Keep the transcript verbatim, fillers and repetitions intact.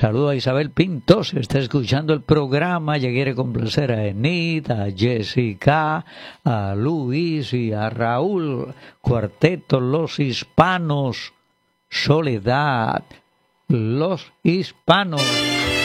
Saludo a Isabel Pinto, se está escuchando el programa, ya quiere complacer a Enid, a Jessica, a Luis y a Raúl, Cuarteto Los Hispanos, Soledad, Los Hispanos.